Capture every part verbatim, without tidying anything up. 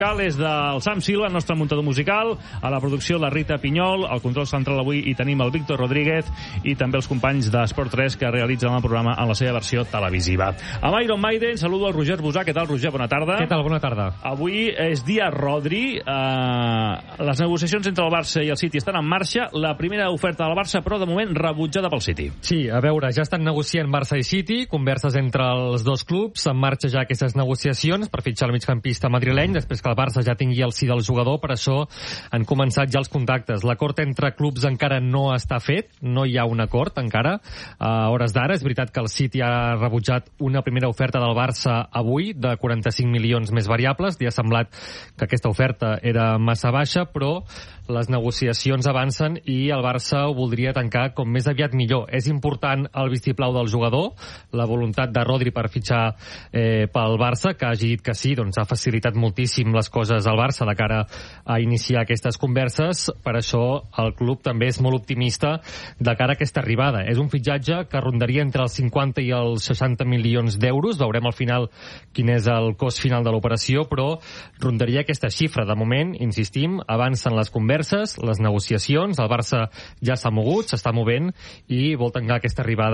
És del Sam Silva, el nostre muntador musical, a la producció la Rita Pinyol, al control central avui hi tenim el Víctor Rodríguez i també els companys d'Esport tres que realitzen el programa en la seva versió televisiva. Amb Iron Maiden saludo el Roger Busà. Què tal, Roger? Bona tarda. Què tal? Bona tarda. Avui és dia Rodri. Uh, les negociacions entre el Barça i el City estan en marxa. La primera oferta del Barça, però, de moment rebutjada pel City. Sí, a veure, ja estan negociant Barça i City, converses entre els dos clubs, en marxa ja aquestes negociacions per fitxar el migcampista madrileny, després que el Barça ja tingui el sí del jugador, per això han començat ja els contactes. L'acord entre clubs encara no està fet, no hi ha un acord encara a hores d'ara. És veritat que el City ha rebutjat una primera oferta del Barça avui de quaranta-cinc milions més variables. Li ha semblat que aquesta oferta era massa baixa, però les negociacions avancen i el Barça ho voldria tancar com més aviat millor. És important el vistiplau del jugador, la voluntat de Rodri per fitxar eh, pel Barça, que hagi dit que sí, doncs ha facilitat moltíssim les coses al Barça de cara a iniciar aquestes converses. Per això el club també és molt optimista de cara a aquesta arribada. És un fitxatge que rondaria entre els cinquanta i els seixanta milions d'euros. Veurem al final quin és el cost final de l'operació, però rondaria aquesta xifra. De moment, insistim, avancen les converses, les negociacions, el Barça ja s'ha mogut, s'està movent i vol tancar aquesta arribada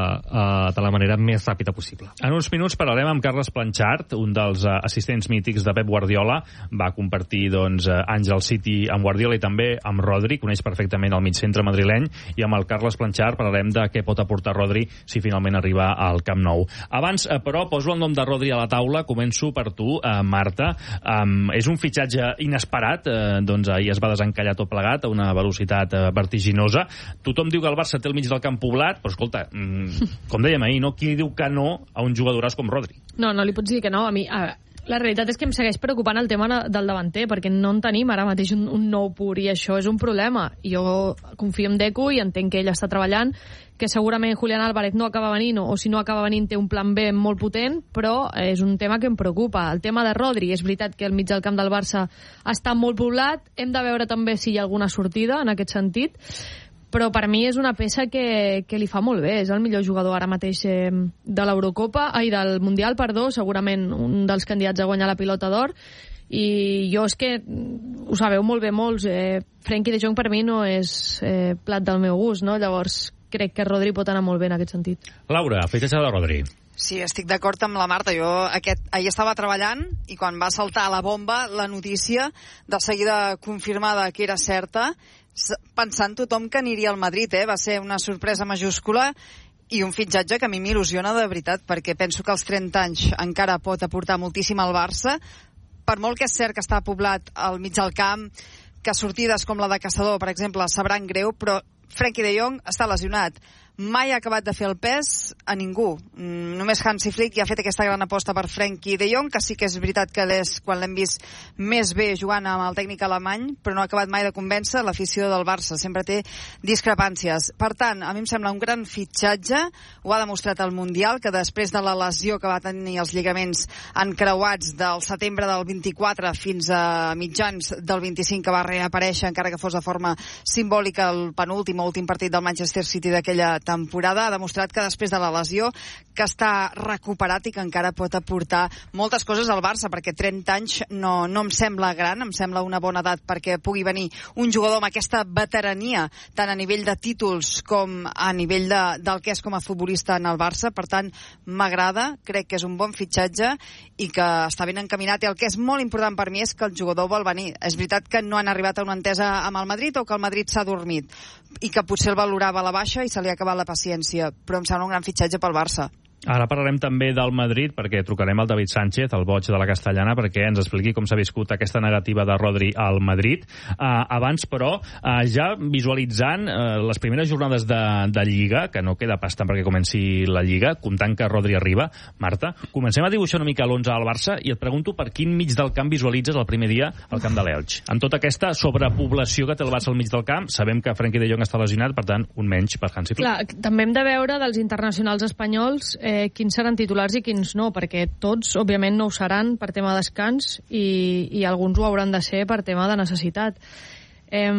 eh, de la manera més ràpida possible. En uns minuts parlarem amb Carles Planchart, un dels uh, assistents mítics de Pep Guardiola. Va compartir doncs, anys al City amb Guardiola i també amb Rodri, coneix perfectament el migcentre madrileny, i amb el Carles Planchart parlarem de què pot aportar Rodri si finalment arriba al Camp Nou. Abans, eh, però, poso el nom de Rodri a la taula. Començo per tu, eh, Marta. Um, és un fitxatge inesperat, eh, doncs ahir es va desencallar tot plegat a una velocitat eh, vertiginosa. Tothom diu que el Barça té el mig del camp poblat, però escolta, mm, com dèiem ahir, no? Qui diu que no a un jugadoràs com Rodri? No, no li pots dir que no. A mi, a, la realitat és que em segueix preocupant el tema del davanter, perquè no en tenim ara mateix un, un nou pur, i això és un problema. Jo confio en Deco i entenc que ell està treballant, que segurament Julián Álvarez no acaba venint, o si no acaba venint té un plan B molt potent, però és un tema que em preocupa. El tema de Rodri, és veritat que el mig del camp del Barça està molt poblat, hem de veure també si hi ha alguna sortida en aquest sentit, però per mi és una peça que, que li fa molt bé. És el millor jugador ara mateix eh, de l'Eurocopa, ai, del Mundial, perdó, segurament un dels candidats a guanyar la pilota d'or, i jo és que, ho sabeu molt bé molts, eh, Frenkie de Jong per mi no és eh, plat del meu gust, no? Llavors crec que Rodri pot anar molt bé en aquest sentit. Laura, fitxatge de Rodri. Sí, estic d'acord amb la Marta. Jo aquest, ahir estava treballant i quan va saltar a la bomba la notícia, de seguida confirmada que era certa, pensant tothom que aniria al Madrid, eh? Va ser una sorpresa majúscula i un fitxatge que a mi m'il·lusiona de veritat, perquè penso que als trenta anys encara pot aportar moltíssim al Barça. Per molt que és cert que està poblat al mig del camp, que sortides com la de Caçador, per exemple, sabran greu, però Frenkie de Jong està lesionat. Mai ha acabat de fer el pes a ningú. Mm, només Hansi Flick ja ha fet aquesta gran aposta per Frenkie de Jong, que sí que és veritat que és quan l'hem vist més bé jugant amb el tècnic alemany, però no ha acabat mai de convèncer l'afició del Barça. Sempre té discrepàncies. Per tant, a mi em sembla un gran fitxatge. Ho ha demostrat al Mundial, que després de la lesió que va tenir els lligaments encreuats del setembre del vint-i-quatre fins a mitjans del vint-i-cinc, que va reaparèixer, encara que fos de forma simbòlica, el penúltim o últim partit del Manchester City d'aquella temporada, ha demostrat que després de la lesió que està recuperat i que encara pot aportar moltes coses al Barça, perquè trenta anys no, no em sembla gran, em sembla una bona edat perquè pugui venir un jugador amb aquesta veterania, tant a nivell de títols com a nivell de, del que és com a futbolista en el Barça. Per tant, m'agrada, crec que és un bon fitxatge i que està ben encaminat, i el que és molt important per mi és que el jugador vol venir. És veritat que no han arribat a una entesa amb el Madrid, o que el Madrid s'ha dormit i que potser el valorava a la baixa i se li ha acabat la paciència, però em sembla un gran fitxatge pel Barça. Ara parlarem també del Madrid, perquè trucarem al David Sánchez, el boig de la Castellana, perquè ens expliqui com s'ha viscut aquesta negativa de Rodri al Madrid. Uh, abans, però, uh, ja visualitzant uh, les primeres jornades de, de Lliga, que no queda pas tant perquè comenci la Lliga, comptant que Rodri arriba. Marta, comencem a dibuixar una mica l'onze al Barça i et pregunto per quin mig del camp visualitzes el primer dia al camp de l'Elx. Amb tota aquesta sobrepoblació que té el Barça al mig del camp, sabem que Frenkie de Jong està lesionat, per tant, un menys per Hansi Flick. Clar, també hem de veure dels internacionals espanyols eh, quins seran titulars i quins no, perquè tots, òbviament, no ho seran per tema de descans i, i alguns ho hauran de ser per tema de necessitat. Eh,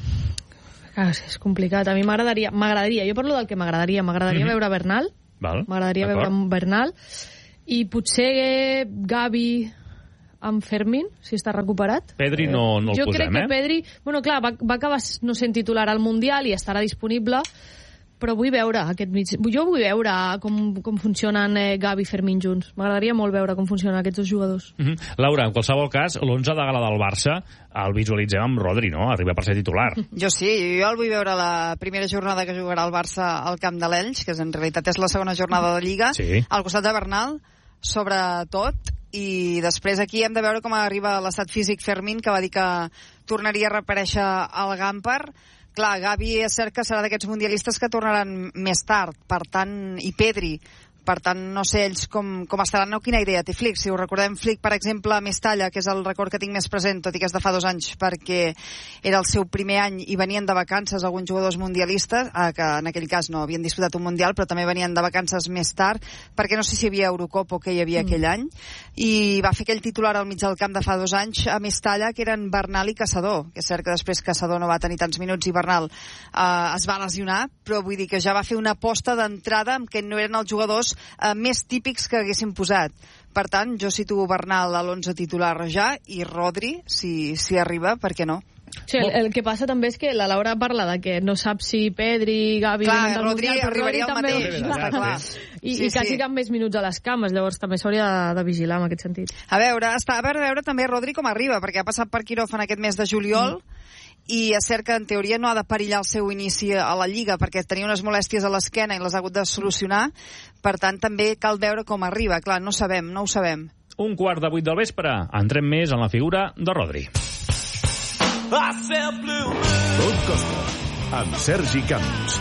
és complicat. A mi m'agradaria, m'agradaria, jo parlo del que m'agradaria, m'agradaria mm-hmm. veure Bernal, Val, m'agradaria veure Bernal, i potser Gavi amb Fermín, si està recuperat. Pedri no, no el jo posem, crec que eh? Pedri... Bueno, clar, va, va acabar no sent titular al Mundial i estarà disponible, però vull veure aquest mig... Jo vull veure com, com funcionen eh, Gavi i Fermín junts. M'agradaria molt veure com funcionen aquests dos jugadors. Mm-hmm. Laura, en qualsevol cas, l'onze de gala del Barça el visualitzem amb Rodri, no? Arriba per ser titular. Jo sí, jo el vull veure la primera jornada que jugarà el Barça al camp de l'Elx, que en realitat és la segona jornada de Lliga, sí. Al costat de Bernal, sobretot, i després aquí hem de veure com arriba l'estat físic Fermín, que va dir que tornaria a reaparèixer al Gampar. Clar, Gavi és cert que serà d'aquests mundialistes que tornaran més tard, per tant, i Pedri. Per tant, no sé ells com, com estaran, no quina idea té Flick. Si ho recordem, Flick, per exemple, a Mestalla, que és el record que tinc més present, tot i que és de fa dos anys, perquè era el seu primer any i venien de vacances alguns jugadors mundialistes, eh, que en aquell cas no havien disputat un mundial, però també venien de vacances més tard, perquè no sé si hi havia Eurocop o què hi havia mm. aquell any, i va fer aquell titular al mig del camp de fa dos anys a Mestalla, que eren Bernal i Caçador, que és cert que després Caçador no va tenir tants minuts i Bernal eh, es va lesionar, però vull dir que ja va fer una aposta d'entrada en què no eren els jugadors Uh, més típics que haguessin posat. Per tant, jo situo Bernal a l'onze titular ja i Rodri, si, si arriba, per què no? Sí, el, el que passa també és que la Laura parla de que no sap si Pedri, Gavi... Clar, Rodri Mundial, arribaria al també, mateix. Clar, clar. I, sí, i quasi sí. cap més minuts a les cames, llavors també s'hauria de, de vigilar en aquest sentit. A veure, està, a veure, a veure també Rodri com arriba, perquè ha passat per quiròfan aquest mes de juliol, mm. i és cert que en teoria no ha de perillar el seu inici a la Lliga perquè tenia unes molèsties a l'esquena i les ha hagut de solucionar, per tant també cal veure com arriba, clar, no sabem, no ho sabem. Un quart de vuit del vespre, entrem més en la figura de Rodri. Tot Costa, amb Sergi Camps.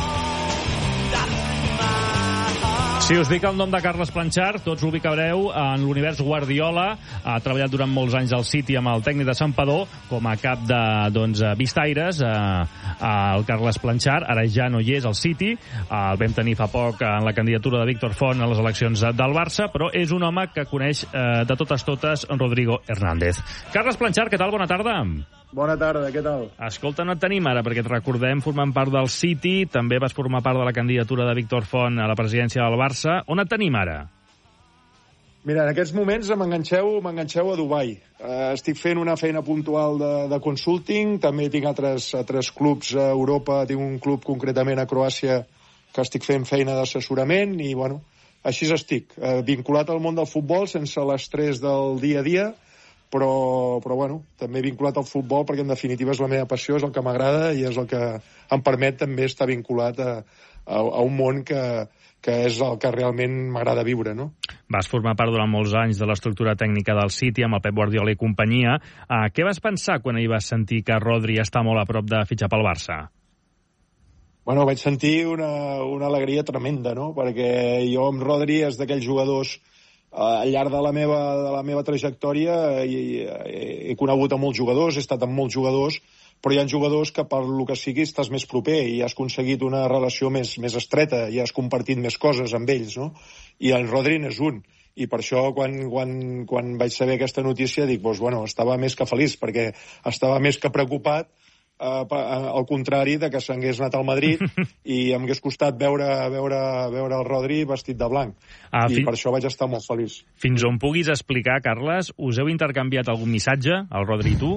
Si us dic el nom de Carles Planchard, tots l'ubicareu en l'univers Guardiola. Ha treballat durant molts anys al City amb el tècnic de Santpedor com a cap de doncs, Vistaires, eh, el Carles Planchard. Ara ja no hi és al City. El vam tenir fa poc en la candidatura de Víctor Font a les eleccions del Barça, però és un home que coneix eh, de totes totes Rodrigo Hernández. Carles Planchard, què tal? Bona tarda. Bona tarda, què tal? Escolta, no et tenim ara, perquè et recordem formant part del City, també vas formar part de la candidatura de Víctor Font a la presidència del Barça. On et tenim ara? Mira, en aquests moments m'enganxeu m'enganxeu a Dubai. Uh, estic fent una feina puntual de, de consulting, també tinc altres, altres clubs a Europa, tinc un club concretament a Croàcia que estic fent feina d'assessorament i, bueno, així estic, uh, vinculat al món del futbol sense l'estrès del dia a dia, però, però bueno, també vinculat al futbol perquè en definitiva és la meva passió, és el que m'agrada i és el que em permet també estar vinculat a, a, a un món que, que és el que realment m'agrada viure, no? Vas formar part durant molts anys de l'estructura tècnica del City amb el Pep Guardiola i companyia. Uh, què vas pensar quan ahir vas sentir que Rodri està molt a prop de fitxar pel Barça? Bueno, vaig sentir una, una alegria tremenda, no? Perquè jo amb Rodri és d'aquells jugadors al llarg de la meva, de la meva trajectòria he, he, he conegut a molts jugadors, he estat amb molts jugadors, però hi ha jugadors que per lo que sigui estàs més proper i has aconseguit una relació més, més estreta i has compartit més coses amb ells, no? I el Rodri n'és un. I per això quan, quan, quan vaig saber aquesta notícia dic, doncs, bueno, estava més que feliç perquè estava més que preocupat, Uh, al contrari de que s'hagués anat al Madrid i em hagués costat veure, veure, veure el Rodri vestit de blanc. Ah, I fin... per això vaig estar molt feliç. Fins on puguis explicar, Carles, us heu intercanviat algun missatge, el Rodri i tu?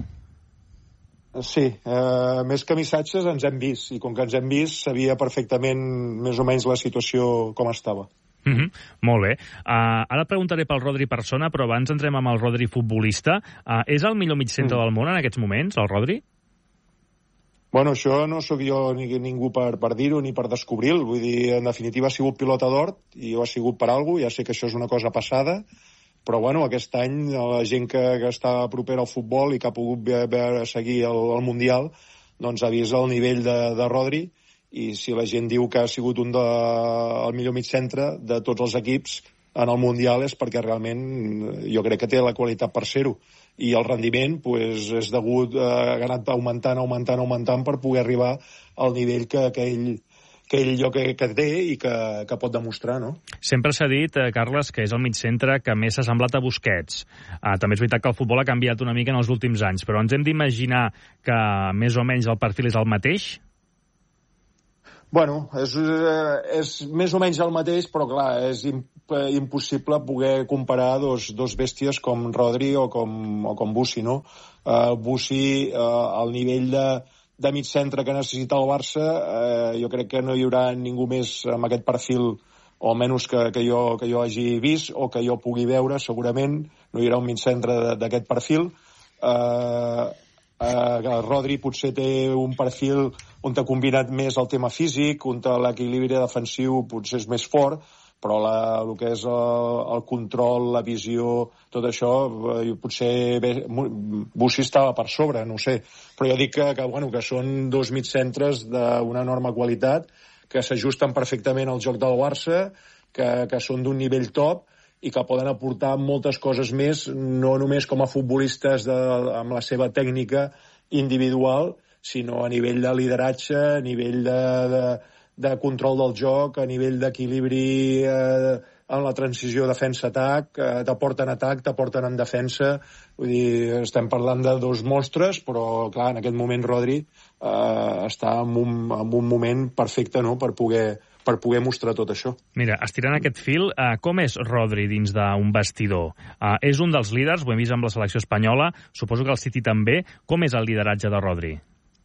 Sí, uh, més que missatges ens hem vist, i com que ens hem vist sabia perfectament més o menys la situació com estava. Mm-hmm. Molt bé. Uh, ara preguntaré pel Rodri persona, però abans entrem amb el Rodri futbolista. Uh, és el millor migcentre mm. del món en aquests moments, el Rodri? Bueno, això no sóc jo ni ningú per, per dir-ho ni per descobrir-ho. Vull dir, en definitiva ha sigut pilota d'or i ho ha sigut per alguna cosa. Ja sé que això és una cosa passada, però bueno, aquest any la gent que, que està propera al futbol i que ha pogut veure, seguir el, el Mundial doncs ha vist el nivell de, de Rodri i si la gent diu que ha sigut un de, el millor migcentre de tots els equips en el Mundial és perquè realment jo crec que té la qualitat per ser-ho. I el rendiment pues, és degut a eh, anat augmentant, augmentant, augmentant per poder arribar al nivell que, que ell, que ell jo que, que té i que, que pot demostrar, no? Sempre s'ha dit, eh, Carles, que és el migcentre que més s'ha semblat a Busquets. Ah, també és veritat que el futbol ha canviat una mica en els últims anys, però ens hem d'imaginar que més o menys el perfil és el mateix? Bueno, és, és més o menys el mateix, però clar, és imp impossible poder comparar dos, dos bèsties com Rodri o com, o com Bussi, no? Uh, Bussi, uh, al nivell de, de mig centre que necessita el Barça, uh, jo crec que no hi haurà ningú més amb aquest perfil, o almenys que, que, jo, que jo hagi vist o que jo pugui veure, segurament no hi haurà un mig centre d'aquest perfil. Uh, uh, Rodri potser té un perfil on t'ha combinat més el tema físic, on l'equilibri defensiu potser és més fort, però la, el que és el, el control, la visió, tot això, eh, potser bé, Bussi estava per sobre, no ho sé. Però jo dic que, que, bueno, que són dos mitcentres d'una enorme qualitat, que s'ajusten perfectament al joc del Barça, que, que són d'un nivell top i que poden aportar moltes coses més, no només com a futbolistes de, amb la seva tècnica individual, sinó a nivell de lideratge, a nivell de, de, de control del joc, a nivell d'equilibri eh, en la transició defensa-atac, eh, t'aporten atac, t'aporten en defensa. Vull dir, estem parlant de dos monstres, però clar, en aquest moment Rodri eh, està en un, en un moment perfecte, no?, per poder per poder mostrar tot això. Mira, estirant aquest fil, eh, com és Rodri dins d'un vestidor? Eh, és un dels líders, ho hem vist amb la selecció espanyola, suposo que el City també. Com és el lideratge de Rodri?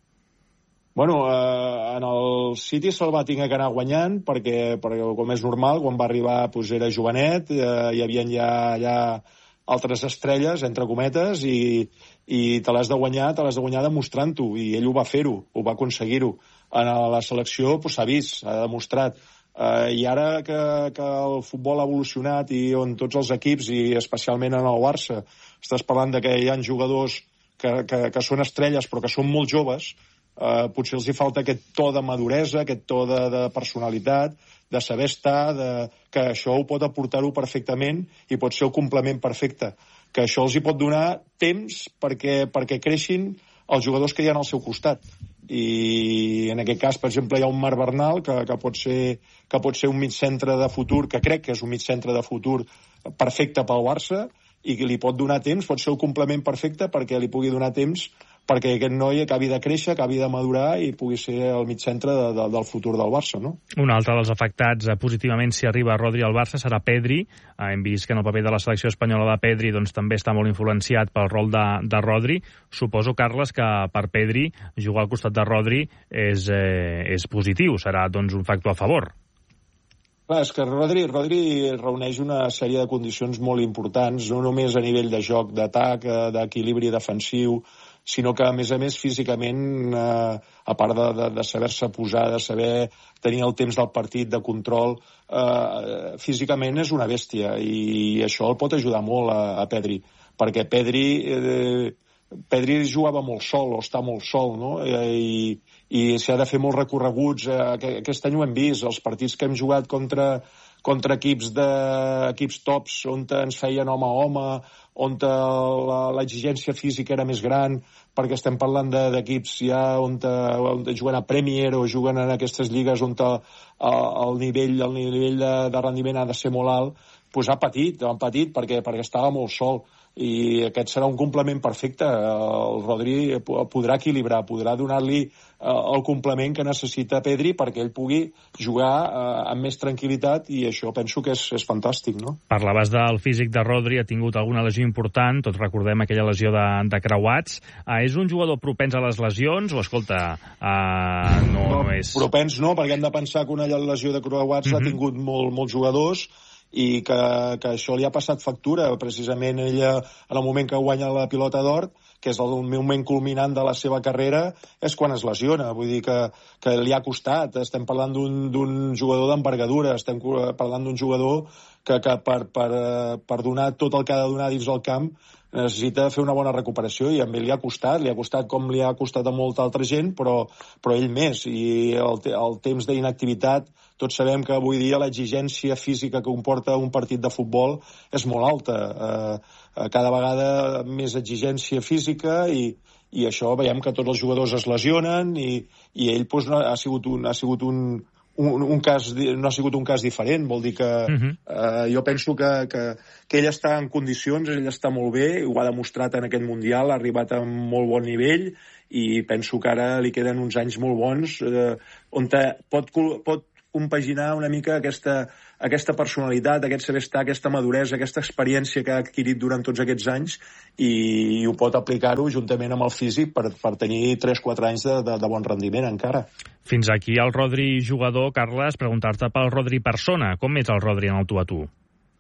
Bueno, eh, en el City se'l va tenir que anar guanyant, perquè, perquè com és normal, quan va arribar doncs, era jovenet, eh, hi havia ja, ja altres estrelles, entre cometes, i, i te l'has de guanyar, te l'has de guanyar demostrant-ho, i ell ho va fer-ho, ho va aconseguir-ho. En la selecció s'ha vist, s'ha demostrat. Eh, I ara que, que el futbol ha evolucionat i on tots els equips, i especialment en el Barça, estàs parlant de que hi ha jugadors que, que, que són estrelles però que són molt joves, eh, potser els hi falta aquest to de maduresa, aquest to de, de personalitat, de saber estar, de, que això ho pot aportar-ho perfectament i pot ser el complement perfecte. Que això els hi pot donar temps perquè, perquè creixin els jugadors que hi ha al seu costat. I en aquest cas, per exemple, hi ha un Marc Bernal que, que, pot ser, que pot ser un mig centre de futur, que crec que és un mig centre de futur perfecte pel Barça, i que li pot donar temps, pot ser el complement perfecte perquè li pugui donar temps perquè aquest noi acabi de créixer, acabi de madurar i pugui ser el mig centre de, de, del futur del Barça, no? Un altre dels afectats eh, positivament si arriba Rodri al Barça serà Pedri. Eh, hem vist que en el paper de la selecció espanyola de Pedri doncs, també està molt influenciat pel rol de, de Rodri. Suposo, Carles, que per Pedri jugar al costat de Rodri és, eh, és positiu, serà doncs, un factor a favor. Clar, és que Rodri, Rodri reuneix una sèrie de condicions molt importants, no només a nivell de joc, d'atac, d'equilibri defensiu, sinó que, a més a més, físicament, eh, a part de, de, de saber-se posar, de saber tenir el temps del partit, de control, eh, físicament és una bèstia, i això el pot ajudar molt a, a Pedri, perquè Pedri, eh, Pedri jugava molt sol, o està molt sol, no? I, i s'ha de fer molts recorreguts. Eh, aquest any ho hem vist, els partits que hem jugat contra, contra equips, de, equips tops, on ens feien home a home, on l'exigència física era més gran, perquè estem parlant d'equips ja on, te, on te juguen a Premier o juguen en aquestes lligues on te, el nivell, el nivell de, de rendiment ha de ser molt alt, doncs ha patit, ha patit perquè, perquè estava molt sol. I aquest serà un complement perfecte. El Rodri podrà equilibrar, podrà donar-li el complement que necessita Pedri perquè ell pugui jugar amb més tranquil·litat, i això penso que és, és fantàstic, no? Parlaves del físic de Rodri, ha tingut alguna lesió important, tots recordem aquella lesió de, de creuats. Uh, és un jugador propens a les lesions o, escolta, uh, no, no és... Propens no, perquè hem de pensar que una lesió de creuats mm-hmm. l'ha tingut molt, molts jugadors, i que, que això li ha passat factura. Precisament ella, en el moment que guanya la pilota d'or, que és el moment culminant de la seva carrera, és quan es lesiona. Vull dir que, que li ha costat. Estem parlant d'un jugador d'envergadura, estem parlant d'un jugador que, que per, per, per donar tot el que ha de donar dins del camp necessita fer una bona recuperació, i a ell li ha costat, li ha costat com li ha costat a molta altra gent, però, però ell més. I el, el temps d'inactivitat, tots sabem que avui dia l'exigència física que comporta un partit de futbol és molt alta. Eh, cada vegada més exigència física, i, i això veiem que tots els jugadors es lesionen, i, i ell doncs, ha sigut un, ha sigut un, un, un cas, no ha sigut un cas diferent, vol dir que uh-huh. eh, jo penso que, que, que ell està en condicions, ell està molt bé, ho ha demostrat en aquest Mundial, ha arribat a molt bon nivell, i penso que ara li queden uns anys molt bons, eh, on te, pot, pot compaginar una mica aquesta, aquesta personalitat, aquest saber estar, aquesta maduresa, aquesta experiència que ha adquirit durant tots aquests anys, i, i ho pot aplicar-ho juntament amb el físic per, per tenir tres quatre anys de, de, de bon rendiment encara. Fins aquí el Rodri jugador, Carles, preguntar-te pel Rodri persona. Com és el Rodri en el tu a tu?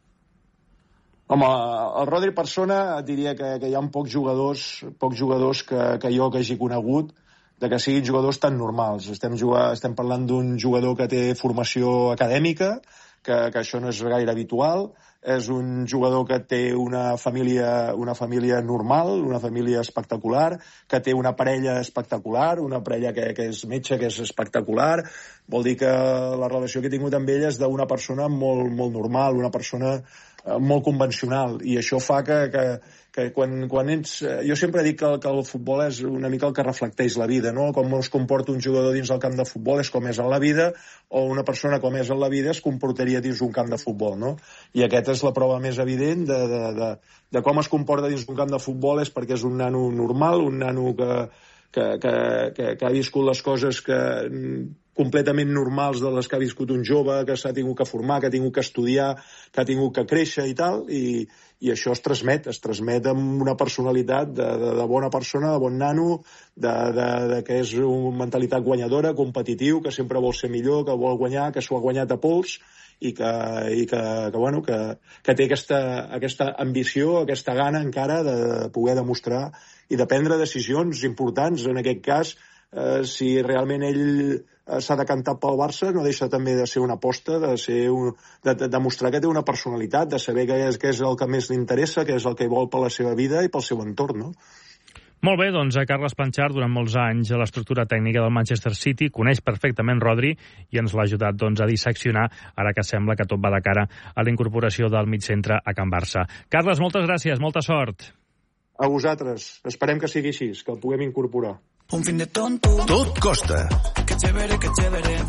Home, el Rodri persona diria que, que hi ha pocs jugadors, pocs jugadors que, que jo que hagi conegut, de que siguin jugadors tan normals. Estem, jugar, estem parlant d'un jugador que té formació acadèmica, que, que això no és gaire habitual, és un jugador que té una família, una família normal, una família espectacular, que té una parella espectacular, una parella que, que és metge, que és espectacular. Vol dir que la relació que he tingut amb ell és d'una persona molt, molt normal, una persona eh, molt convencional, i això fa que, que, que quan, quan ets... Jo sempre dic que el, que el futbol és una mica el que reflecteix la vida, no? Com es comporta un jugador dins del camp de futbol és com és en la vida, o una persona com és en la vida es comportaria dins un camp de futbol, no? I aquesta és la prova més evident de, de, de, de com es comporta dins un camp de futbol, és perquè és un nano normal, un nano que, que, que, que, que ha viscut les coses que completament normals de les que ha viscut un jove, que s'ha tingut que formar, que ha tingut que estudiar, que ha tingut que créixer i tal, i, i això es transmet, es transmet amb una personalitat de, de, de bona persona, de bon nano, de, de, de que és una mentalitat guanyadora, competitiu, que sempre vol ser millor, que vol guanyar, que s'ho ha guanyat a pols, i que, i que, que, bueno, que, que té aquesta, aquesta ambició, aquesta gana encara de poder demostrar i de prendre decisions importants. En aquest cas, eh, si realment ell eh, s'ha decantat pel Barça, no deixa també de ser una aposta, de, ser un, de, de demostrar que té una personalitat, de saber què és, què és el que més li interessa, què és el que vol per la seva vida i pel seu entorn, no? Molt bé, doncs a Carles Planchart, durant molts anys a l'estructura tècnica del Manchester City, coneix perfectament Rodri i ens l'ha ajudat doncs, a disseccionar, ara que sembla que tot va de cara a la incorporació del migcentre a Can Barça. Carles, moltes gràcies, molta sort. A vosaltres. Esperem que sigui així, que el puguem incorporar. Un fin de tonto. Tot costa. Que chévere, que chévere.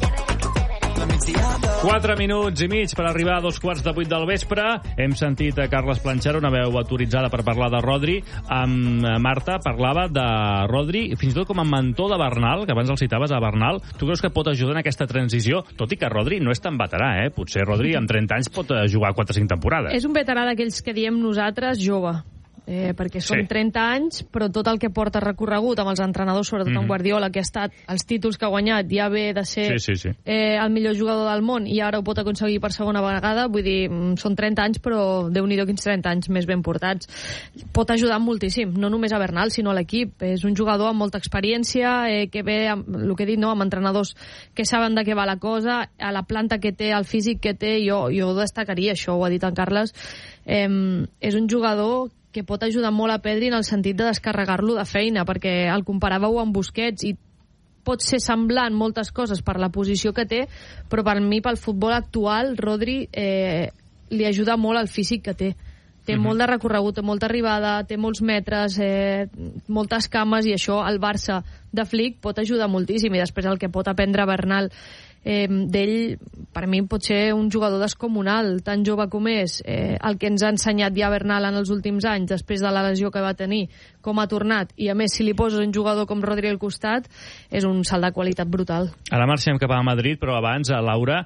Quatre minuts i mig per arribar a dos quarts de vuit del vespre. Hem sentit a Carles Planchart, una veu autoritzada per parlar de Rodri. Amb Marta parlava de Rodri, fins i tot com a mentor de Bernal, que abans el citaves a Bernal. Tu creus que pot ajudar en aquesta transició? Tot i que Rodri no és tan veterà, eh? Potser Rodri amb trenta anys pot jugar quatre o cinc temporades. És un veterà d'aquells que diem nosaltres jove. Eh, perquè són sí. trenta anys, però tot el que porta recorregut amb els entrenadors, sobretot mm-hmm. amb Guardiola, que ha estat els títols que ha guanyat, ja ve de ser sí, sí, sí. Eh, el millor jugador del món i ara ho pot aconseguir per segona vegada. Vull dir, són trenta anys, però Déu-n'hi-do quins trenta anys més ben portats. Pot ajudar moltíssim, no només a Bernal, sinó a l'equip. És un jugador amb molta experiència, eh, que ve, amb, el que he dit, no, amb entrenadors que saben de què va la cosa, a la planta que té, al físic que té, jo, jo destacaria això, ho ha dit en Carles. Eh, és un jugador que pot ajudar molt a Pedri en el sentit de descarregar-lo de feina, perquè el comparàveu amb Busquets i pot ser semblant moltes coses per la posició que té, però per mi, pel futbol actual, Rodri eh, li ajuda molt al físic que té. Té uh-huh. molt de recorregut, té molta arribada, té molts metres, eh, moltes cames, i això el Barça de Flick pot ajudar moltíssim, i després el que pot aprendre Bernal eh, d'ell, per mi pot ser un jugador descomunal, tan jove com és, eh, el que ens ha ensenyat ja Bernal en els últims anys, després de la lesió que va tenir, com ha tornat, i a més si li poses un jugador com Rodri al costat, és un salt de qualitat brutal. Ara marxem cap a Madrid, però abans, a Laura,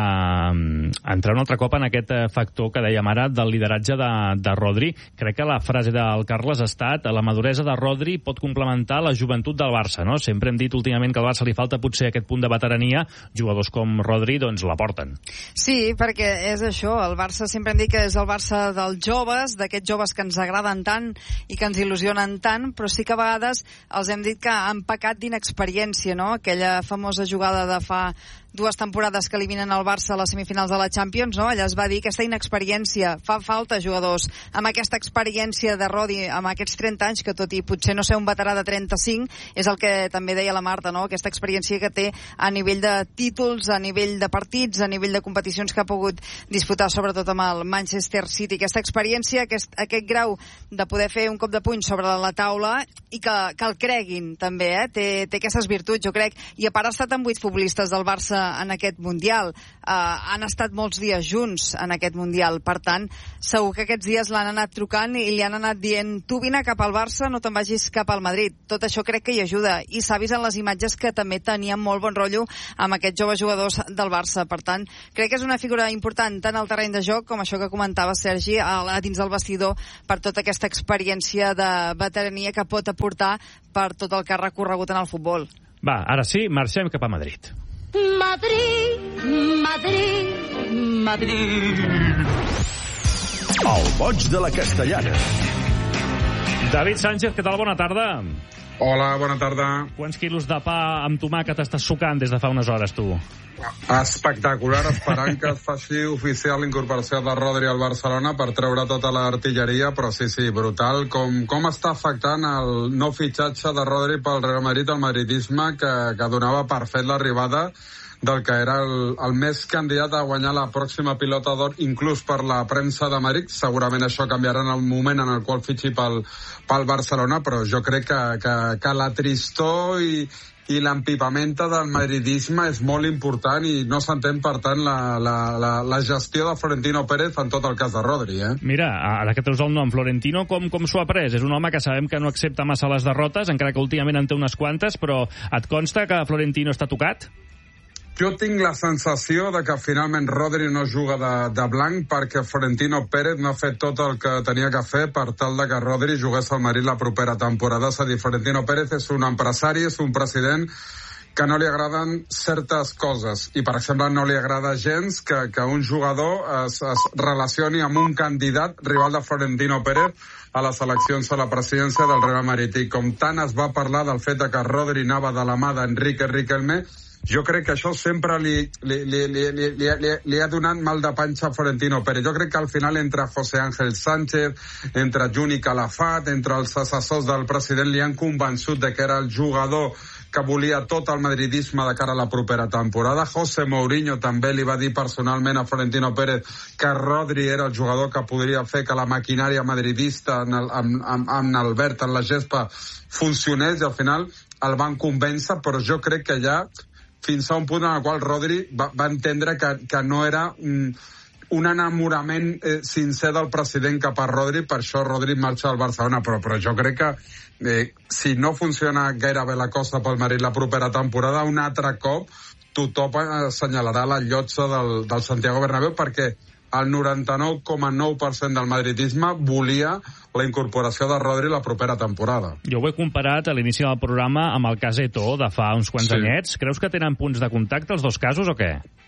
eh, entrar un altre cop en aquest factor que dèiem ara del lideratge de, de Rodri. Crec que la frase del Carles ha estat: la maduresa de Rodri pot complementar la joventut del Barça, no? Sempre hem dit últimament que al Barça li falta potser aquest punt de veterania. Jugadors com Rodri doncs l'aporten. Sí, perquè és això, el Barça sempre hem dit que és el Barça dels joves, d'aquests joves que ens agraden tant i que ens il·lusionen tant, però sí que a vegades els hem dit que han pecat d'inexperiència, no? Aquella famosa jugada de fa dues temporades que eliminen el Barça a les semifinals de la Champions, no? Allà es va dir aquesta inexperiència, fa falta jugadors amb aquesta experiència de Rodri, amb aquests trenta anys, que tot i potser no ser un veterà de trenta-cinc, és el que també deia la Marta, no? Aquesta experiència que té a nivell de títols, a nivell de partits, a nivell de competicions que ha pogut disputar, sobretot amb el Manchester City. Aquesta experiència, aquest, aquest grau de poder fer un cop de puny sobre la taula i que, que el creguin també, eh? Té, té aquestes virtuts, jo crec, i a part ha estat amb vuit futbolistes del Barça en aquest Mundial. Uh, han estat molts dies junts en aquest Mundial, per tant, segur que aquests dies l'han anat trucant i li han anat dient tu vine cap al Barça, no te'n vagis cap al Madrid. Tot això crec que hi ajuda, i s'ha vist en les imatges que també tenien molt bon rotllo amb aquests joves jugadors del Barça. Per tant, crec que és una figura important tant al terreny de joc com això que comentava Sergi, a, a dins del vestidor, per tota aquesta experiència de veterania que pot aportar per tot el que ha recorregut en el futbol. Va, ara sí, marxem cap a Madrid. Madrid, Madrid, Madrid. El boig de la Castellana. David Sánchez, què tal? Bona tarda. Hola, bona tarda. Quants quilos de pa amb tomàquet estàs sucant des de fa unes hores, tu? Espectacular, esperant que es faci oficial l'incorporació de Rodri al Barcelona per treure tota l'artilleria, però sí, sí, brutal. Com, com està afectant el no fitxatge de Rodri pel Real Madrid, el madridisme, que, que donava per fet l'arribada del que era el, el més candidat a guanyar la pròxima pilota d'or, inclús per la premsa de Madrid. Segurament això canviarà en el moment en el qual fitxi pel, pel Barcelona, però jo crec que, que, que la tristor i, i l'empipamenta del madridisme és molt important i no s'entén, per tant, la, la, la, la gestió de Florentino Pérez en tot el cas de Rodri. Eh? Mira, ara que treus el nom, Florentino, com, com s'ho ha pres? És un home que sabem que no accepta massa les derrotes, encara que últimament en té unes quantes, però et consta que Florentino està tocat? Jo tinc la sensació de que finalment Rodri no juga de, de blanc perquè Florentino Pérez no ha fet tot el que tenia que fer per tal de que Rodri jugués al Madrid la propera temporada. És a dir, Florentino Pérez és un empresari, és un president que no li agraden certes coses i, per exemple, no li agrada gens que, que un jugador es, es relacioni amb un candidat rival de Florentino Pérez a les eleccions a la presidència del Real Madrid. I com tant es va parlar del fet de que Rodri anava de la mà d'Enrique Riquelme, jo crec que això sempre li, li, li, li, li, li, li ha donat mal de panxa a Florentino Pérez. Jo crec que al final entre José Ángel Sánchez, entre Juni Calafat, entre els assessors del president li han convençut de que era el jugador que volia tot el madridisme de cara a la propera temporada. José Mourinho també li va dir personalment a Florentino Pérez que Rodri era el jugador que podria fer que la maquinària madridista en el, amb, amb, amb Albert en la gespa funcionés, i al final el van convèncer, però jo crec que ja fins a un punt en el qual Rodri va, va entendre que, que no era un, un enamorament eh, sincer del president cap a Rodri, per això Rodri marxa al Barcelona, però, però jo crec que eh, si no funciona gaire bé la cosa pel Madrid la propera temporada, un altre cop tothom assenyalarà la llotja del, del Santiago Bernabéu, perquè el noranta-nou coma nou per cent del madridisme volia la incorporació de Rodri la propera temporada. Jo ho he comparat a l'inici del programa amb el cas Eto'o de fa uns quants sí. anyets. Creus que tenen punts de contacte els dos casos o què?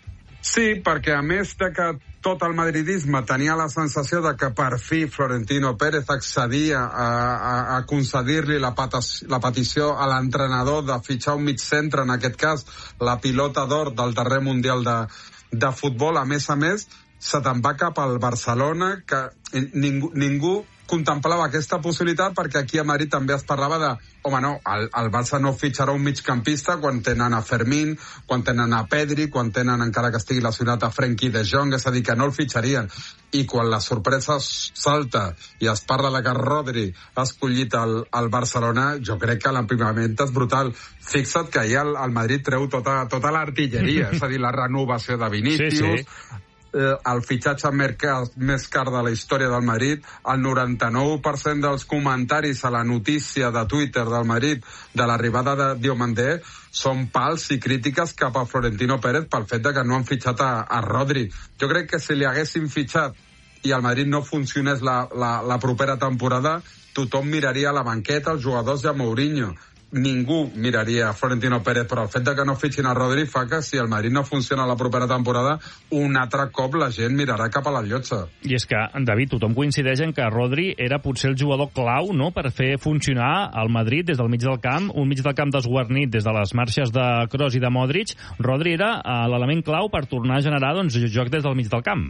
Sí, perquè a més de que tot el madridisme tenia la sensació de que per fi Florentino Pérez accedia a, a, a concedir-li la, la petició a l'entrenador de fitxar un mig centre, en aquest cas la pilota d'or del darrer Mundial de, de futbol, a més a més se te'n va cap al Barcelona, que ningú, ningú contemplava aquesta possibilitat, perquè aquí a Madrid també es parlava de, home no, el, el Barça no fitxarà un migcampista quan tenen a Fermín, quan tenen a Pedri, quan tenen, encara que estigui lesionat, a Frenkie de Jong, és a dir, que no el fitxarien. I quan la sorpresa salta i es parla de que Rodri ha escollit el, el Barcelona, jo crec que l'empimament és brutal. Fixa't que ahir el, el Madrid treu tota, tota l'artilleria, és a dir, la renovació de Vinícius, sí, sí. el fitxatge més car de la història del Madrid, el noranta-nou per cent dels comentaris a la notícia de Twitter del Madrid de l'arribada de Diomandé són pals i crítiques cap a Florentino Pérez pel fet de que no han fitxat a, a Rodri. Jo crec que si li haguessin fitxat i el Madrid no funcionés la, la, la propera temporada, tothom miraria a la banqueta, els jugadors i a Mourinho. Ningú miraria a Florentino Pérez, però el fet de que no fitxin a Rodri fa que si el Madrid no funciona la propera temporada, un altre cop la gent mirarà cap a la llotja. I és que, David, tothom coincideix en que Rodri era potser el jugador clau, no?, per fer funcionar el Madrid des del mig del camp, un mig del camp desguarnit des de les marxes de Kroos i de Modric. Rodri era uh, l'element clau per tornar a generar, doncs, joc des del mig del camp.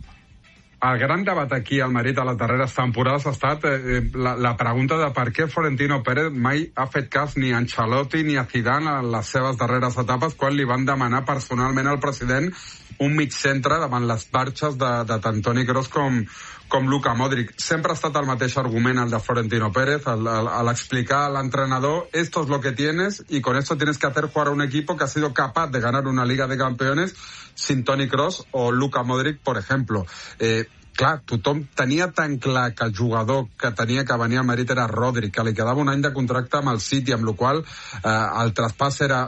El gran debat aquí al Madrid a les darreres temporades ha estat eh, la, la pregunta de per què Florentino Pérez mai ha fet cas ni a Ancelotti ni a Zidane en les seves darreres etapes quan li van demanar personalment al president un mig centre davant les marxes de, de tant Toni Kroos com, com Luka Modric. Sempre ha estat el mateix argument el de Florentino Pérez, al explicar a l'entrenador, esto es lo que tienes y con esto tienes que hacer jugar a un equipo que ha sido capaz de ganar una Liga de Campeones sin Toni Kroos o Luka Modric, por ejemplo. Eh, clar, tothom tenia tan clar que el jugador que tenia que venir al Madrid era Rodri, que li quedava un any de contracte amb el City, amb la qual eh, el traspàs era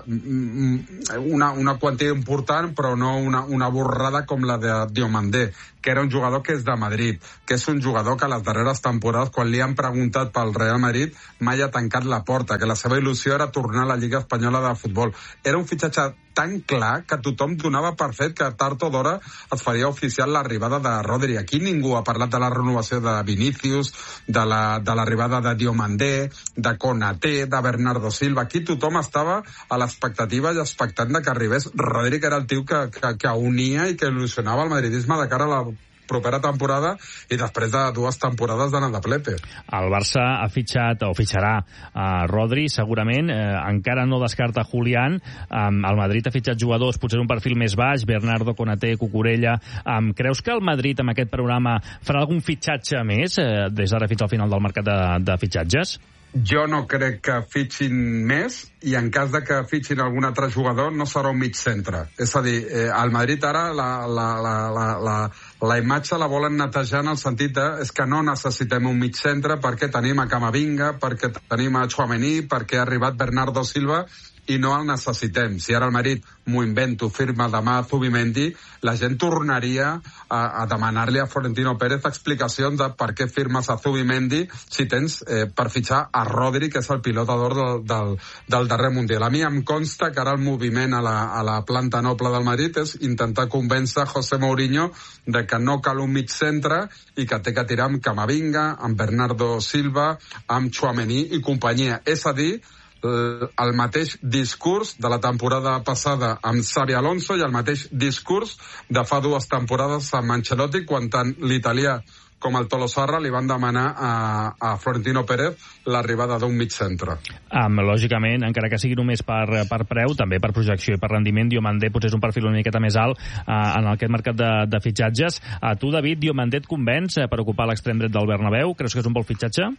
una, una quantia important, però no una, una borrada com la de Diomandé, que era un jugador que és de Madrid, que és un jugador que a les darreres temporades, quan li han preguntat pel Real Madrid, mai ha tancat la porta, que la seva il·lusió era tornar a la Lliga Espanyola de Futbol. Era un fitxatge tan clar que tothom donava per fet que tard o d'hora es faria oficial l'arribada de Rodri. Aquí ningú ha parlat de la renovació de Vinícius, de l'arribada la, de, de Diomandé, de Konaté, de Bernardo Silva. Aquí tothom estava a l'expectativa i expectant de que arribés Rodri, que era el tio que, que, que unia i que il·lusionava el madridisme de cara a la propera temporada i després de dues temporades d'anar de plepe. El Barça ha fitxat o fitxarà a Rodri, segurament, eh, encara no descarta Julián. Um, el Madrid ha fitxat jugadors potser un perfil més baix, Bernardo, Konaté, Cucurella. Um, creus que el Madrid amb aquest programa farà algun fitxatge més eh, des d'ara fins al final del mercat de, de fitxatges? Jo no crec que fitxin més i en cas de que fitxin algun altre jugador no serà un mig centre. És a dir, eh, al Madrid ara la, la, la, la, la, la imatge la volen netejar en el sentit de és que no necessitem un mig centre perquè tenim a Camavinga, perquè tenim a Tchouaméni, perquè ha arribat Bernardo Silva i no el necessitem. Si ara el Madrid, m'ho invento, firma demà a Zubimendi, la gent tornaria a, a demanar-li a Florentino Pérez explicacions de per què firmes a Zubimendi si tens eh, per fitxar a Rodri, que és el pilot d'or del, del, del darrer Mundial. A mi em consta que ara el moviment a la, a la planta noble del Madrid és intentar convèncer José Mourinho de que no cal un mig centre i que té que tirar amb Camavinga, amb Bernardo Silva, amb Tchouaméni i companyia. És a dir, el mateix discurs de la temporada passada amb Xabi Alonso i el mateix discurs de fa dues temporades amb Ancelotti, quan tant l'italià com el Tolosarra li van demanar a, a Florentino Pérez l'arribada d'un mig centre. Um, lògicament, encara que sigui només per, per preu, també per projecció i per rendiment, Diomandé potser és un perfil una miqueta més alt uh, en aquest mercat de, de fitxatges. A tu, David, Diomandé et convenç per ocupar l'extrem dret del Bernabéu? Creus que és un bon fitxatge?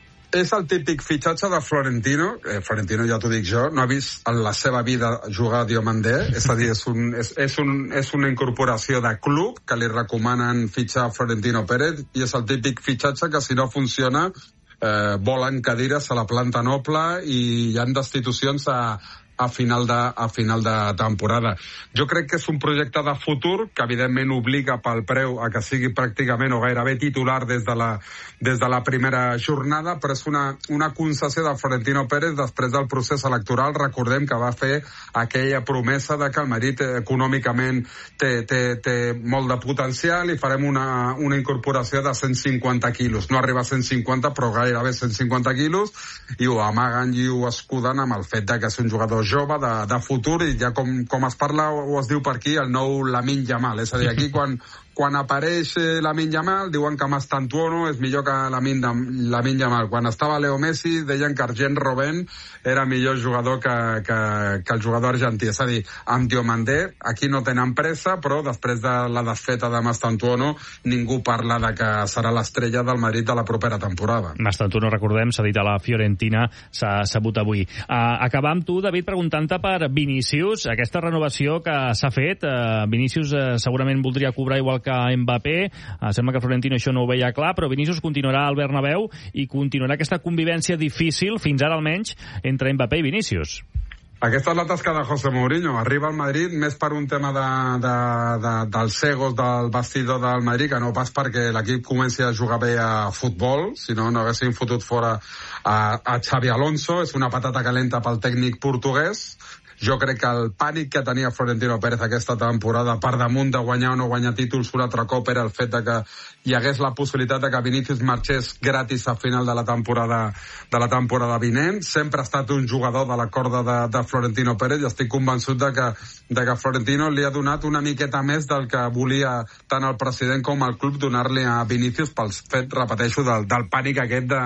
És el típic fitxatge de Florentino. Eh, Florentino, ja t'ho dic jo, no ha vist en la seva vida jugar a Diomandé, és a dir, és, un, és, és, un, és una incorporació de club que li recomanen fitxar a Florentino Pérez i és el típic fitxatge que si no funciona eh, volen cadires a la planta noble i hi ha destitucions a a final de, a final de temporada. Jo crec que és un projecte de futur que evidentment obliga pel preu a que sigui pràcticament o gairebé titular des de la, des de la primera jornada, però és una, una concessió de Florentino Pérez després del procés electoral. Recordem que va fer aquella promesa de que el Madrid econòmicament té, té, té molt de potencial i farem una, una incorporació de cent cinquanta quilos. No arriba a cent cinquanta, però gairebé cent cinquanta quilos, i ho amaguen i ho escuden amb el fet de que és un jugador jove de, de futur i ja com, com es parla o es diu per aquí el nou Lamine Yamal. És a dir, aquí quan, quan apareix Lamine Yamal diuen que Mastantuono és millor que Lamine, Lamine Yamal. Quan estava Leo Messi deien que Arjen Robben era millor jugador que, que, que el jugador argentí. És a dir, amb Diomandé aquí no tenen pressa, però després de la desfeta de Mastantuono ningú parla de que serà l'estrella del Madrid de la propera temporada. Mastantuono, recordem, s'ha dit a la Fiorentina, s'ha sabut avui. Uh, acabar amb tu, David, preguntant-te per Vinícius, aquesta renovació que s'ha fet. Uh, Vinícius uh, segurament voldria cobrar igual que Mbappé, uh, sembla que Florentino això no ho veia clar, però Vinícius continuarà al Bernabéu i continuarà aquesta convivència difícil, fins ara almenys, entre Mbappé i Vinícius. Aquesta és la tasca de José Mourinho. Arriba al Madrid més per un tema de, de, de, dels egos del vestidor del Madrid, que no pas perquè l'equip comenci a jugar bé a futbol, si no, no haguessin fotut fora a, a Xabi Alonso. És una patata calenta pel tècnic portuguès. Jo crec que el pànic que tenia Florentino Pérez aquesta temporada, per damunt de guanyar o no guanyar títols un altre cop, era el fet de que hi hagués la possibilitat de que Vinícius marxés gratis a final de la temporada de la temporada vinent. Sempre ha estat un jugador de la corda de, de Florentino Pérez i estic convençut de que, de que Florentino li ha donat una miqueta més del que volia tant el president com el club donar-li a Vinícius pel fet, repeteixo, del, del pànic aquest de,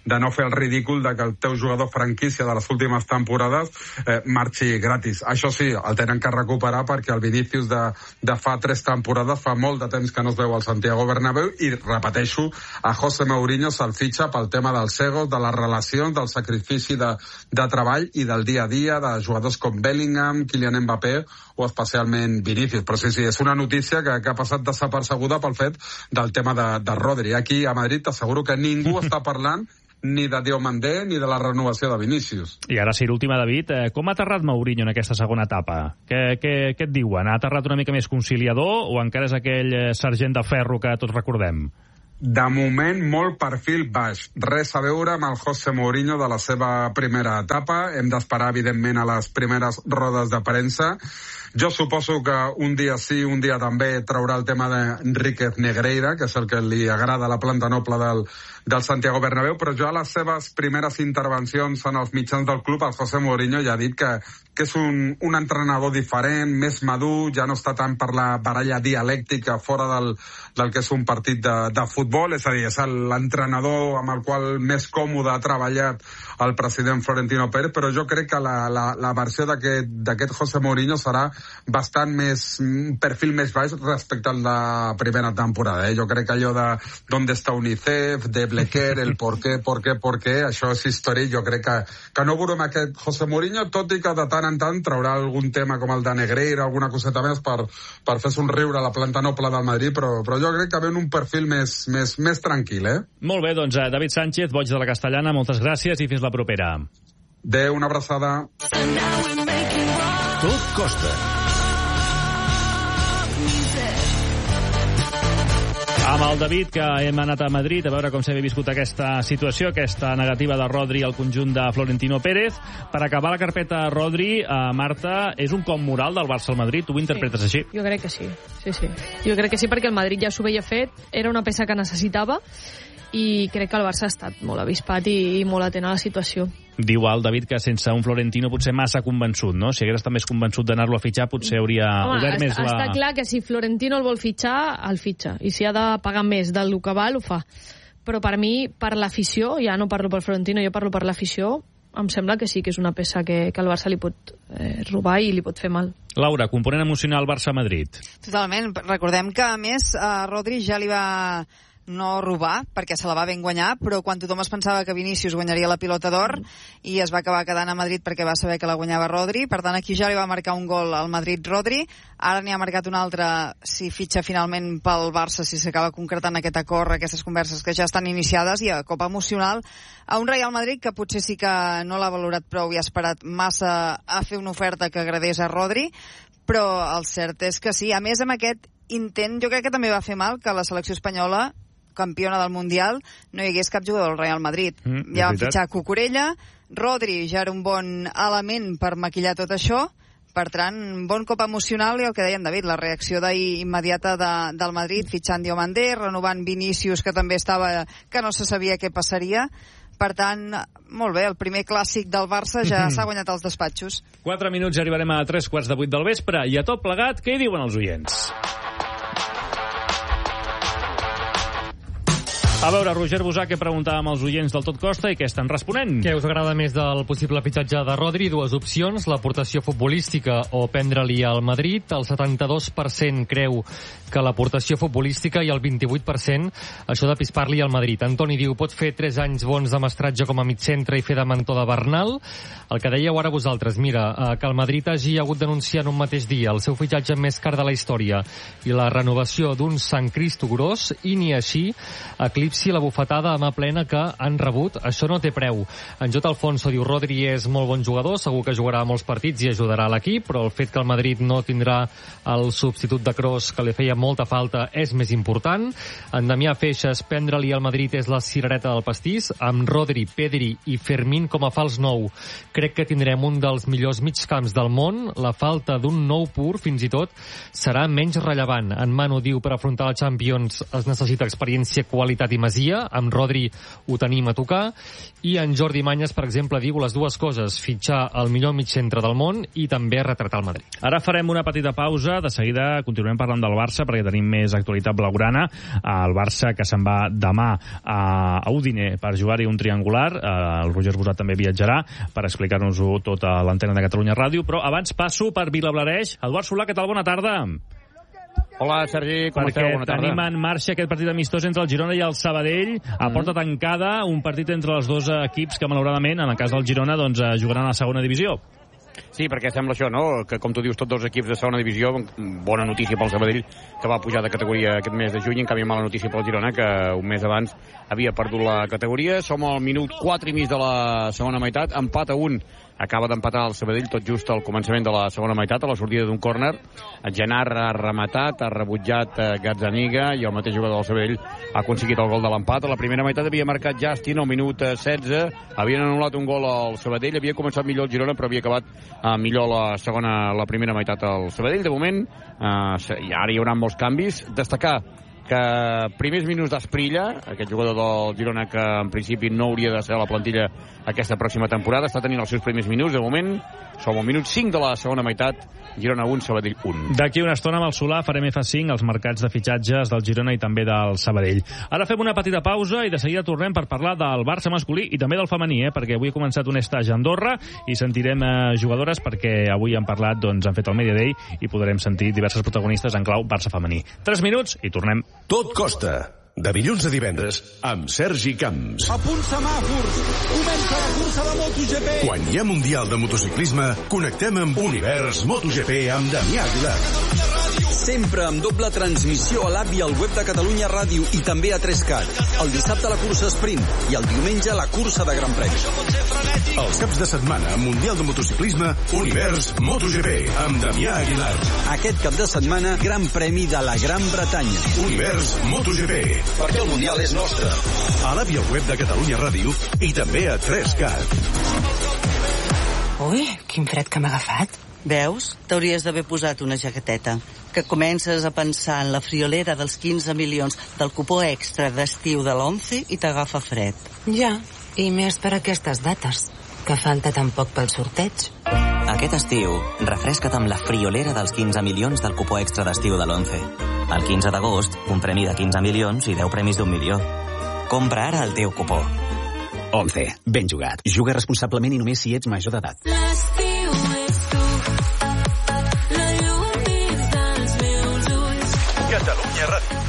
de no fer el ridícul de que el teu jugador franquícia de les últimes temporades eh, marxi gratis. Això sí, el tenen que recuperar perquè el Vinícius de, de fa tres temporades fa molt de temps que no es veu al Santiago Bernabéu i, repeteixo, a José Mourinho se'l fitxa pel tema dels egos, de les relacions, del sacrifici de, de treball i del dia a dia de jugadors com Bellingham, Kylian Mbappé o especialment Vinícius. Però sí, sí, és una notícia que, que ha passat desapercebuda pel fet del tema de, de Rodri. Aquí a Madrid t'asseguro que ningú està parlant ni de Diomandé ni de la renovació de Vinícius. I ara sí, l'última, David. Eh, com ha aterrat Mourinho en aquesta segona etapa? Què, què, què et diuen? Ha aterrat una mica més conciliador o encara és aquell sergent de ferro que tots recordem? De moment, molt perfil baix. Res a veure amb el José Mourinho de la seva primera etapa. Hem d'esperar, evidentment, a les primeres rodes de premsa. Jo suposo que un dia sí, un dia també traurà el tema d'Enríquez Negreira, que és el que li agrada a la planta noble del, del Santiago Bernabéu, però jo a les seves primeres intervencions en els mitjans del club, el José Mourinho ja ha dit que, que és un, un entrenador diferent, més madur, ja no està tant per la baralla dialèctica fora del, del que és un partit de, de futbol, és a dir, és l'entrenador amb el qual més còmode ha treballat el president Florentino Pérez, però jo crec que la, la, la versió d'aquest José Mourinho serà bastant més, un perfil més baix respecte al de primera temporada. Eh? Jo crec que allò de d'on està UNICEF, de Blequer, el por qué, por qué, por qué, això és històric. Jo crec que, que no veurem aquest José Mourinho, tot i que de tant en tant traurà algun tema com el de Negreira, alguna coseta més per, per fer somriure a la planta noble del Madrid, però, però jo crec que ven un perfil més, més, més tranquil, eh? Molt bé, doncs eh, David Sánchez, boig de la Castellana, moltes gràcies i fins la propera. Adéu, una abraçada. Tot costa. Amb el David, que hem anat a Madrid a veure com s'havia viscut aquesta situació, aquesta negativa de Rodri al conjunt de Florentino Pérez. Per acabar la carpeta Rodri, eh, Marta, és un cop moral del Barça al Madrid? Tu ho interpretes sí, així? Jo crec que sí. sí, sí. Jo crec que sí, perquè el Madrid ja s'ho veia fet, era una peça que necessitava i crec que el Barça ha estat molt avispat i, i molt atent a la situació. Diu el David que sense un Florentino potser massa convençut, no? Si hagués estat més convençut d'anar-lo a fitxar, potser hauria Home, obert està, més la... Està clar que si Florentino el vol fitxar, el fitxa. I si ha de pagar més del que val, ho fa. Però per mi, per l'afició, ja no parlo per Florentino, jo parlo per l'afició, em sembla que sí que és una peça que, que el Barça li pot eh, robar i li pot fer mal. Laura, component emocional Barça-Madrid. Totalment. Recordem que, a més, a Rodri ja li va no robar, perquè se la va ben guanyar, però quan tothom es pensava que Vinícius guanyaria la pilota d'or mm. i es va acabar quedant a Madrid perquè va saber que la guanyava Rodri, per tant aquí ja li va marcar un gol al Madrid Rodri, ara n'hi ha marcat un altre si fitxa finalment pel Barça, si s'acaba concretant aquest acord, aquestes converses que ja estan iniciades, i a cop emocional a un Real Madrid que potser sí que no l'ha valorat prou i ha esperat massa a fer una oferta que agradés a Rodri, però el cert és que sí, a més amb aquest intent jo crec que també va fer mal que la selecció espanyola, campiona del Mundial, no hi hagués cap jugador del Real Madrid. Mm, ja van fitxar Cucurella, Rodri ja era un bon element per maquillar tot això, per tant, bon cop emocional, i el que deia en David, la reacció d'ahir immediata de, del Madrid, fitxant Diomandé, renovant Vinícius, que també estava, que no se sabia què passaria. Per tant, molt bé, el primer clàssic del Barça ja s'ha guanyat als despatxos. Quatre minuts i arribarem a tres quarts de vuit del vespre, i a tot plegat, què hi diuen els oients? A veure, Roger Busà, què preguntàvem als oients del Tot Costa i què estan responent? Què us agrada més del possible fitxatge de Rodri? Dues opcions, l'aportació futbolística o prendre-li al Madrid. El setanta-dos per cent creu que l'aportació futbolística i el vint-i-vuit per cent això de pispar-li al Madrid. Antoni diu, pot fer tres anys bons de mestratge com a mitcentre i fer de mentor de Bernal. El que dèieu ara vosaltres, mira, que el Madrid hagi hagut d'anunciar en un mateix dia el seu fitxatge més car de la història i la renovació d'un Sant Cristo gros, i ni així eclipsi la bufetada a mà plena que han rebut. Això no té preu. En Jota Alfonso diu, Rodri és molt bon jugador, segur que jugarà molts partits i ajudarà l'equip, però el fet que el Madrid no tindrà el substitut de Kroos que li feia molta falta és més important. En Damià Feixes, prendre-li al Madrid és la cirereta del pastís. Amb Rodri, Pedri i Fermín com a fals nou, crec que tindrem un dels millors migcamps del món. La falta d'un nou pur, fins i tot, serà menys rellevant. En Manu diu, per afrontar la Champions es necessita experiència, qualitat i Masia, amb Rodri ho tenim a tocar, i en Jordi Manyes, per exemple, diu les dues coses, fitxar el millor mig centre del món i també retratar el Madrid. Ara farem una petita pausa, de seguida continuem parlant del Barça perquè tenim més actualitat blaugrana. El Barça que se'n va demà a Udine per jugar-hi un triangular, el Roger Esbusat també viatjarà per explicar-nos-ho tot a l'antena de Catalunya Ràdio, però abans passo per Vilablareix. Eduard Solà, què tal? Bona tarda. Hola, Sergi, com esteu? Bona tarda. Tenim en marxa aquest partit amistós entre el Girona i el Sabadell, a porta tancada, un partit entre els dos equips que, malauradament, en el cas del Girona, doncs, jugaran a la segona divisió. Sí, perquè sembla això, no?, que, com tu dius, tots dos equips de segona divisió, bona notícia pel Sabadell, que va pujar de categoria aquest mes de juny, en canvi mala notícia pel Girona, que un mes abans havia perdut la categoria. Som al minut quatre i mig de la segona meitat, empat a un. Acaba d'empatar el Sabadell tot just al començament de la segona meitat, a la sortida d'un córner. Genar ha rematat, ha rebutjat Gazzaniga i el mateix jugador del Sabadell ha aconseguit el gol de l'empat. A la primera meitat havia marcat Justin al minut setze, havien anul·lat un gol al Sabadell, havia començat millor el Girona però havia acabat eh, millor la segona, la primera meitat al Sabadell. De moment, eh, i ara hi haurà molts canvis. Destacar que primers minuts d'Asprilla, aquest jugador del Girona que en principi no hauria de ser a la plantilla aquesta pròxima temporada, està tenint els seus primers minuts. De moment som al minut cinc de la segona meitat, Girona un, Sabadell un. D'aquí una estona amb el Solà farem F cinc, els mercats de fitxatges del Girona i també del Sabadell. Ara fem una petita pausa i de seguida tornem per parlar del Barça masculí i també del femení, eh? Perquè avui ha començat un estatge a Andorra i sentirem eh, jugadores perquè avui han parlat, doncs han fet el Media Day i podrem sentir diverses protagonistes en clau Barça femení. Tres minuts i tornem. Tot costa. De dilluns a divendres, amb Sergi Camps. A punt semàfors, comença la cursa de MotoGP. Quan hi ha Mundial de Motociclisme, connectem amb Univers MotoGP amb Damià Aguilar. Sempre amb doble transmissió a l'app i al web de Catalunya Ràdio i també a tres cat. El dissabte la cursa sprint i el diumenge la cursa de Gran Premi. Els caps de setmana, Mundial de Motociclisme, Univers MotoGP amb Damià Aguilar. Aquest cap de setmana, Gran Premi de la Gran Bretanya. Univers MotoGP. Perquè el Mundial és nostre. A l'app i al web de Catalunya Ràdio i també a tres cat. Ui, quin fred que m'ha agafat. Veus? T'hauries d'haver posat una jaqueteta. Que comences a pensar en la friolera dels quinze milions del cupó extra d'estiu de l'Once i t'agafa fred. Ja, i més per aquestes dates, que falta tan poc pel sorteig. Aquest estiu, refresca't amb la friolera dels quinze milions del cupó extra d'estiu de l'Once. El quinze d'agost, un premi de quinze milions i deu premis d'un milió. Compra ara el teu cupó. Once, ben jugat. Juga responsablement i només si ets major d'edat. L'estiu és tu, la llum dins dels meus ulls. Catalunya Ràdio.